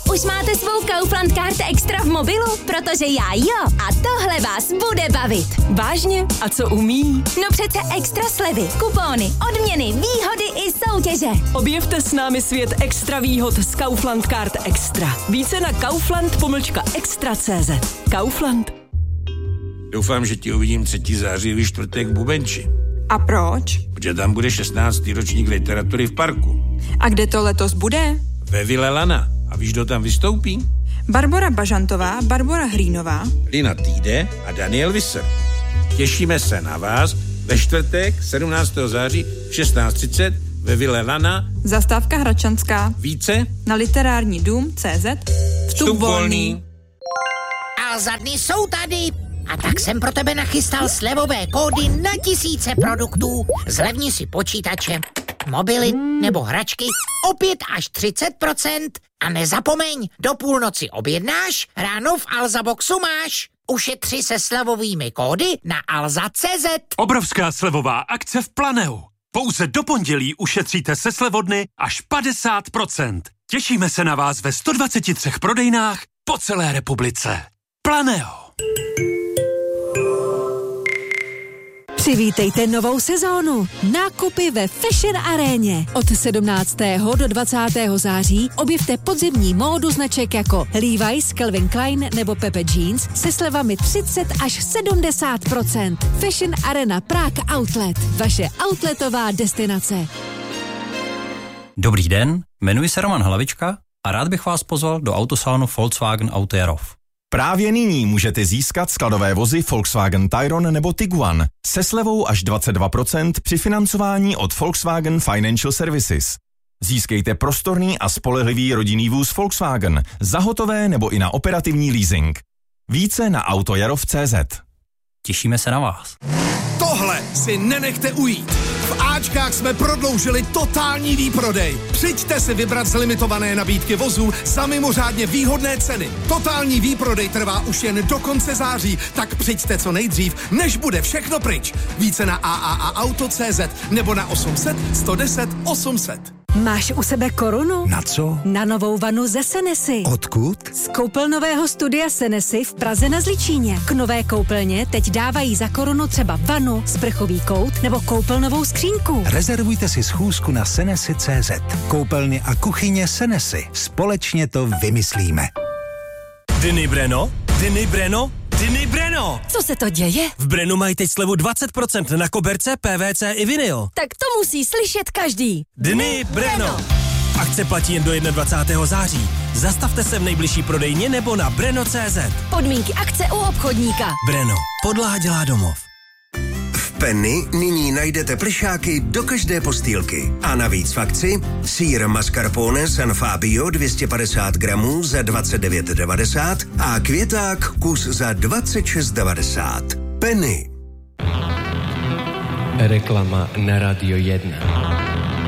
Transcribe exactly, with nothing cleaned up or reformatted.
Už máte svou Kaufland Card Extra v mobilu? Protože já jo. A tohle vás bude bavit. Vážně? A co umí? No přece extra slevy, kupóny, odměny, výhody i soutěže. Objevte s námi svět extra výhod z Kaufland Card Extra. Více na kaufland pomlčka extra tečka cé zet. Kaufland. Doufám, že ti uvidím třetího září ve čtvrtek v Bubenči. A proč? Protože tam bude šestnáctý ročník literatury v parku. A kde to letos bude? Ve Vile Lana. A víš, kdo tam vystoupí? Barbora Bažantová, Barbora Hlínová, Lina Týde a Daniel Visser. Těšíme se na vás ve čtvrtek sedmnáctého září v šestnáct třicet ve Vile Lana. Zastávka Hradčanská. Více na literární dům tečka cé zet. Vstup, Vstup volný. Alza dny jsou tady. A tak jsem pro tebe nachystal slevové kódy na tisíce produktů. Zlevni si počítače, mobily nebo hračky o pět až třicet procent. A nezapomeň, do půlnoci objednáš, ráno v Alza Boxu máš. Ušetři se slevovými kódy na alza tečka cé zet. Obrovská slevová akce v Planeu. Pouze do pondělí ušetříte se slevodny až padesát procent. Těšíme se na vás ve sto dvacet tři prodejnách po celé republice. Planeo. Přivítejte novou sezónu. Nákupy ve Fashion Aréně. Od sedmnáctého do dvacátého září objevte podzimní módu značek jako Levi's, Calvin Klein nebo Pepe Jeans se slevami třicet až sedmdesát procent. Fashion Arena Prague Outlet. Vaše outletová destinace. Dobrý den, jmenuji se Roman Hlavička a rád bych vás pozval do autosalonu Volkswagen Auto Jarov. Právě nyní můžete získat skladové vozy Volkswagen Tayron nebo Tiguan se slevou až dvacet dva procent při financování od Volkswagen Financial Services. Získejte prostorný a spolehlivý rodinný vůz Volkswagen za hotové nebo i na operativní leasing. Více na autojarov tečka cé zet. Těšíme se na vás. Tohle si nenechte ujít. V Ačkách jsme prodloužili totální výprodej. Přijďte si vybrat z limitované nabídky vozů za mimořádně výhodné ceny. Totální výprodej trvá už jen do konce září, tak přijďte co nejdřív, než bude všechno pryč. Více na a a a auto tečka cé zet nebo na osm set, sto deset, osm set. Máš u sebe korunu? Na co? Na novou vanu ze Senesy. Odkud? Z koupelnového studia Senesy v Praze na Zličíně. K nové koupelně teď dávají za korunu třeba vanu, sprchový kout nebo koupelnovou skřínku. Rezervujte si schůzku na senesy tečka cé zet. Koupelny a kuchyně Senesy. Společně to vymyslíme. Dny Breno? Dny Breno? Dny Breno! Co se to děje? V Brenu mají teď slevu dvacet procent na koberce, P V C i vinyl. Tak to musí slyšet každý. Dny Breno! Akce platí jen do dvacátého prvního září. Zastavte se v nejbližší prodejně nebo na breno tečka cé zet. Podmínky akce u obchodníka. Breno. Podlaha dělá domov. V Penny nyní najdete plišáky do každé postýlky. A navíc v akci sýr mascarpone San Fabio dvě stě padesát gramů za dvacet devět devadesát a květák kus za dvacet šest devadesát. Penny. Reklama na Radio jedna.